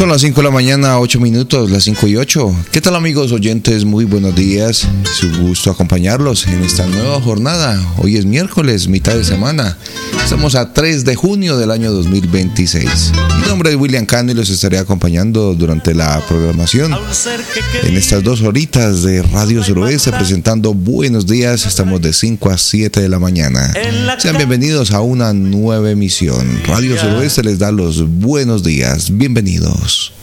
Son las 5 de la mañana, 8 minutos, las 5 y 8. ¿Qué tal, amigos oyentes? Muy buenos días. Es un gusto acompañarlos en esta nueva jornada. Hoy es miércoles, mitad de semana. Estamos a 3 de junio del año 2026. Mi nombre es William Cano y los estaré acompañando durante la programación en estas 2 horitas de Radio Suroeste presentando Buenos Días. Estamos de 5 a 7 de la mañana. Sean bienvenidos a una nueva emisión. Radio Suroeste les da los buenos días. Bienvenidos.